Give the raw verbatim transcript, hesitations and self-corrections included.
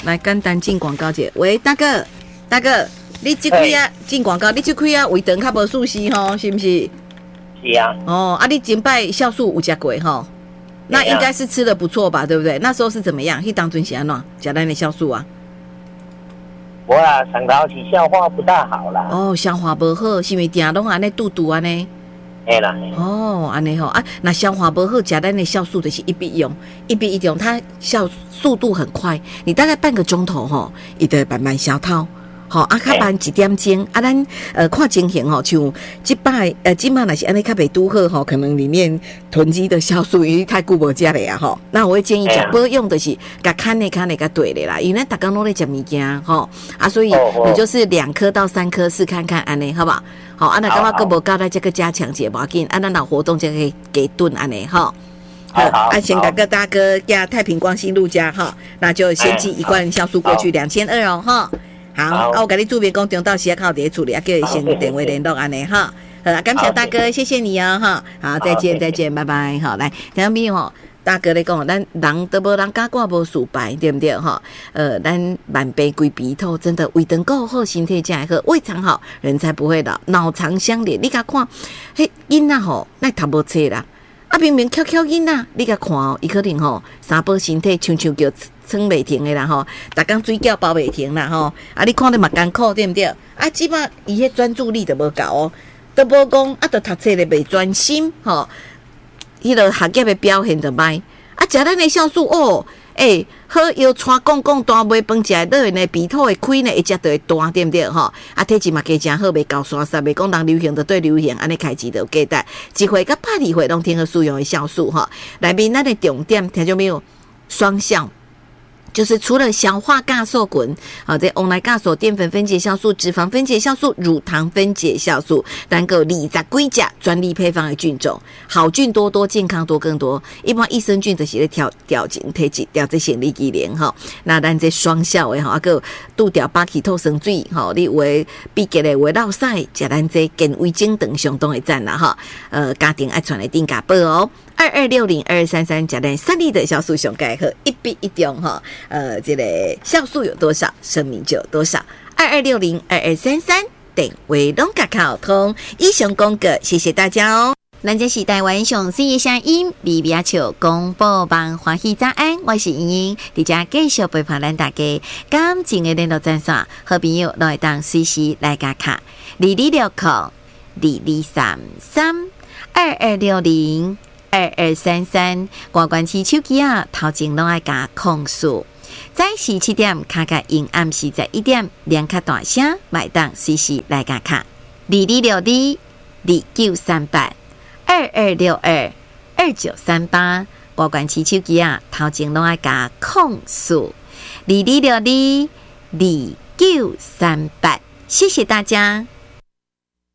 来简单进广告者，喂，大哥，大哥，你这开啊进广告，你这开啊胃肠较无舒适吼，是不是？ 是啊。 哦，啊，你前摆酵素有吃过吼？那应该是吃的不错吧，对不对？那时候是怎么样？迄当阵是安怎吃咱的酵素啊？ 无啦，上头是消化不大好啦。 哦，消化不好，是咪定拢安尼肚肚安尼？ 嘿啦。 哦，安尼吼啊，那消化不好，吃咱的酵素就是一笔用，一笔一用，它酵速度很快，你大概半个钟头吼，伊就慢慢消透。好、哦，啊，较慢一点钟，啊，咱呃看情形吼，像即摆呃，即摆若是安尼较袂拄好吼，可能里面囤积的酵素因为太久无食了啊吼。那我会建议食保养就是甲看的看的甲对的啦，因为咱逐工拢咧食物件吼，啊，所以你就是两颗到三颗试看看安尼，好不好？好，啊，那感觉佫无够，咱这个加强者无要紧，啊，咱若活动就可以给炖安尼吼。好，啊，先甲个大哥加太平光新路家哈，那就先寄一罐酵素过去两千二哦哈。好，好啊，我给你注明讲中到时啊，靠伫处理啊，叫伊先电话联络安尼哈。好，感谢大哥，谢谢你哦哈。好，再见再见，拜拜。好，来，听到没有吼？大哥咧讲，咱人都无人家挂无事败，对不对哈？呃，咱满杯归鼻头，真的胃肠够好，身体才会好，胃肠好，人才不会老，脑肠相连。你甲看，嘿，囡仔吼，那读无册啦。啊，明明翘翘囡仔，你甲看哦，伊可能吼三宝身体像像叫撑袂停的啦吼，逐工水饺包袂停啦吼，啊，你看得嘛艰苦对不对？啊，即摆伊迄专注力就无够哦，都无讲啊，都读册咧袂专心吼，迄个学业的表现就歹。啊，食咱的酵素哦，诶、欸，好腰带讲讲大尾饭食落呢，鼻头会开呢，会食就会大，对不对吼？啊，体质嘛加诚好，袂高刷刷，袂讲人流行就对流行，安尼开支就价值，一岁甲八二岁拢听个使用的酵素哈。内面咱的重点听到没有？双效。就是除了消化酵素菌，好，这往来酵素、淀粉分解酵素、脂肪分解酵素、乳糖分解酵素，能够二十几只专利配方的菌种，好菌多多，健康多更多。一般益生菌就是咧调调整体质、调这生理机能哈。那咱这双效的哈，啊个拄调巴气透生水哈，你有诶闭结的有诶落屎，食咱这健胃精等相当会赞啦哈。呃，家庭爱传来定价报哦。二二六零二二三三，加咱三粒的酵素上钙和一比一中哈，呃，这个酵素有多少，生命就有多少。二二六零二二三三，电话拢甲靠通。以上讲个，谢谢大家哦。咱这是台湾上新的声音，比比亚球公布帮欢喜早安，我是莹莹，伫遮继续陪伴咱大家。感情的联络专线，好朋友来当随时来加卡，二二六零二二三三二二六零。二二三三，挂关起手机啊，头前拢爱加控诉。早时七点，卡卡因暗时在一点，两卡大声，买档随时来加卡。二二六二二九三八，二二六二二九三八，挂关起手机啊，头前拢爱加控诉。二二六二二九三八，谢谢大家。